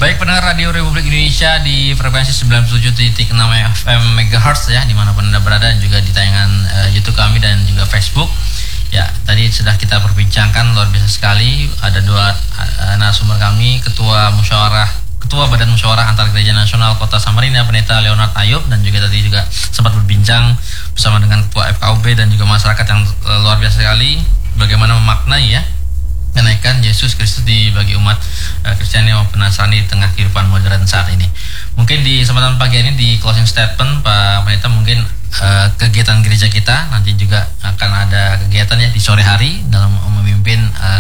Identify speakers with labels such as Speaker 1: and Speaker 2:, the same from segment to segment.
Speaker 1: Baik pendengar Radio Republik Indonesia di frekuensi 97.6 FM MHz ya, dimanapun Anda berada, dan juga di tayangan YouTube kami dan juga Facebook. Ya, tadi sudah kita perbincangkan luar biasa sekali. Ada dua narasumber kami, Ketua Badan Musyawarah Antar Gereja Nasional Kota Samarinda, Pendeta Leonard Ayub, dan juga tadi juga sempat berbincang bersama dengan Ketua FKUB dan juga masyarakat yang luar biasa sekali bagaimana memaknai ya kenaikan Yesus Kristus bagi umat Kristiani maupun Nasrani di tengah kehidupan modern saat ini. Mungkin di kesempatan pagi ini di closing statement Pak Pendeta, mungkin kegiatan gereja kita nanti juga akan ada kegiatan ya di sore hari dalam memimpin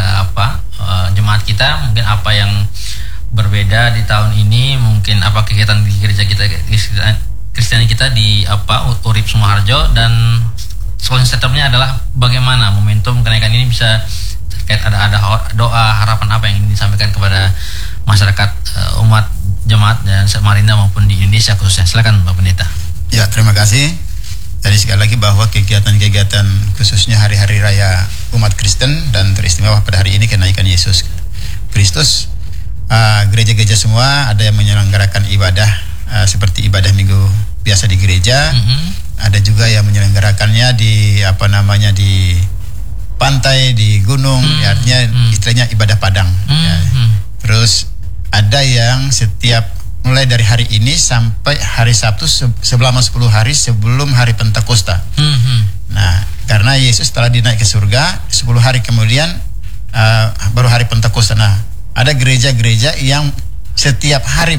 Speaker 1: jemaat kita. Mungkin apa yang berbeda di tahun ini, mungkin apa kegiatan di gereja kita Kristiani kita di Urip Sumoharjo, dan closing statementnya adalah bagaimana momentum kenaikan ini bisa terkait ada doa harapan apa yang ingin disampaikan kepada masyarakat umat jemaat dan Samarinda maupun di Indonesia khususnya. Silakan Pak Pendeta.
Speaker 2: Ya, terima kasih. Jadi sekali lagi bahwa kegiatan-kegiatan khususnya hari-hari raya umat Kristen dan teristimewa pada hari ini kenaikan Yesus Kristus, gereja-gereja semua ada yang menyelenggarakan ibadah seperti ibadah minggu biasa di gereja. Ada juga yang menyelenggarakannya di di pantai, di gunung, ya, artinya istilahnya ibadah padang. Ya. Terus ada yang setiap mulai dari hari ini sampai hari Sabtu selama 10 hari sebelum hari Pentakosta. Nah, karena Yesus telah dinaik ke surga, 10 hari kemudian baru hari Pentakosta. Nah, ada gereja-gereja yang setiap hari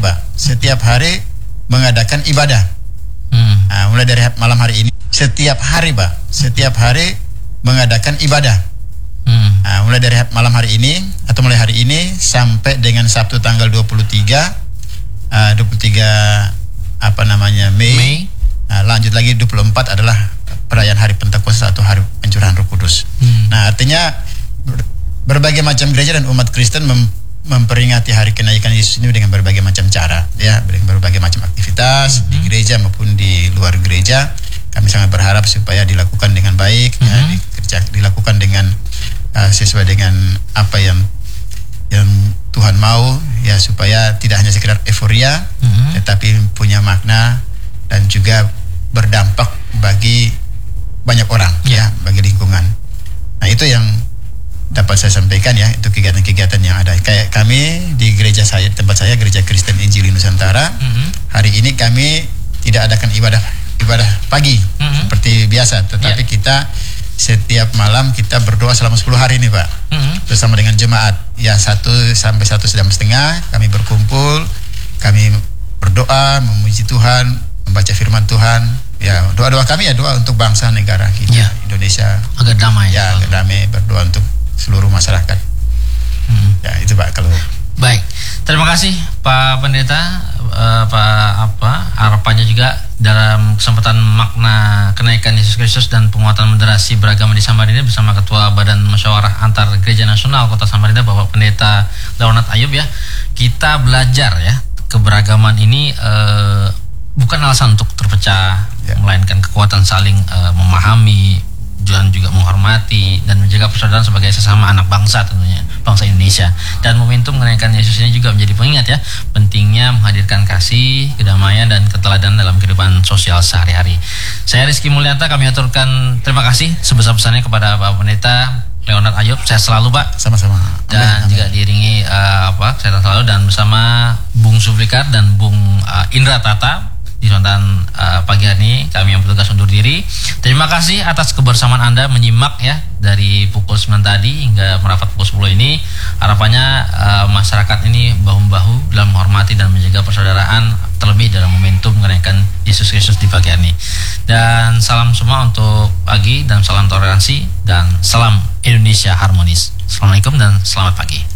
Speaker 2: mengadakan ibadah. Mulai dari malam hari ini, setiap hari mengadakan ibadah. Mulai dari malam hari ini atau mulai hari ini sampai dengan Sabtu tanggal 23 Mei. Lanjut lagi 24 adalah perayaan hari Pentakosta atau hari pencurahan Roh Kudus. Nah, artinya berbagai macam gereja dan umat Kristen memperingati hari kenaikan Yesus ini dengan berbagai macam cara, ya, dengan berbagai macam aktivitas di gereja maupun di luar gereja. Kami sangat berharap supaya dilakukan dengan baik, dilakukan dengan sesuai dengan apa yang Tuhan mau, ya, supaya tidak hanya sekedar euforia, tetapi punya makna dan juga berdampak bagi banyak orang, ya, bagi lingkungan. Nah, itu yang dapat saya sampaikan, ya, itu kegiatan-kegiatan yang ada. Kayak kami di gereja tempat saya, Gereja Kristen Injili Nusantara, hari ini kami tidak adakan ibadah pagi seperti biasa, tetapi kita setiap malam kita berdoa selama 10 hari nih, Pak, bersama dengan jemaat, ya, 1 sampai 1:30 kami berkumpul, kami berdoa, memuji Tuhan, membaca firman Tuhan, ya, doa-doa kami ya doa untuk bangsa negara kita, Indonesia
Speaker 1: agar damai,
Speaker 2: ya, agar damai, berdoa untuk seluruh masyarakat. Ya, itu Pak. Kalau
Speaker 1: baik, terima kasih Pak Pendeta. Harapannya juga dalam kesempatan makna kenaikan Yesus Kristus dan penguatan moderasi beragama di Samarinda bersama Ketua Badan Musyawarah Antar Gereja Nasional Kota Samarinda Bapak Pendeta Leonard Ayub, ya, kita belajar ya keberagaman ini bukan alasan untuk terpecah, melainkan kekuatan saling memahami dan juga menghormati dan menjaga persaudaraan sebagai sesama anak bangsa, tentunya bangsa Indonesia. Dan momentum kenaikan Yesus ini juga menjadi pengingat, ya, pentingnya menghadirkan kasih, kedamaian dan keteladanan dalam kehidupan sosial sehari-hari. Saya Rizky Mulyanto, kami aturkan terima kasih sebesar-besarnya kepada Pak Pendeta Leonard Ayub. Sehat selalu, Pak.
Speaker 2: Sama-sama.
Speaker 1: Dan juga diiringi kesehatan selalu, dan bersama Bung Subrikar dan Bung Indra Tata di kesempatan pagi hari ini kami yang bertugas undur diri. Terima kasih atas kebersamaan Anda menyimak, ya, dari pukul 9 tadi hingga merapat pukul 10 ini. Harapannya masyarakat ini bahu-membahu dalam menghormati dan menjaga persaudaraan, terlebih dalam momentum kenaikan Yesus Kristus di pagi hari ini. Dan salam semua untuk pagi, dan salam toleransi, dan salam Indonesia harmonis. Assalamualaikum dan selamat pagi.